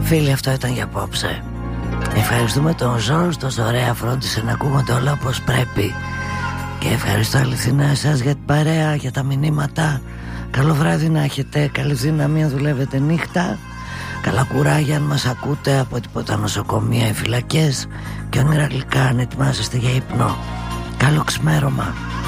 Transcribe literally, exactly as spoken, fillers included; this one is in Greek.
Φίλοι, αυτό ήταν για απόψε. Ευχαριστούμε τον Ζόρς, τόσο ωραία φρόντισε να ακούγονται όλα όπως πρέπει. Και ευχαριστώ αληθινά εσάς για την παρέα, για τα μηνύματα. Καλό βράδυ να έχετε, καλή δύναμη αν δουλεύετε νύχτα. Καλά κουράγια αν μας ακούτε από τίποτα νοσοκομεία ή φυλακές. Και όνειρα γλυκά αν ετοιμάζεστε για ύπνο. Καλό ξημέρωμα.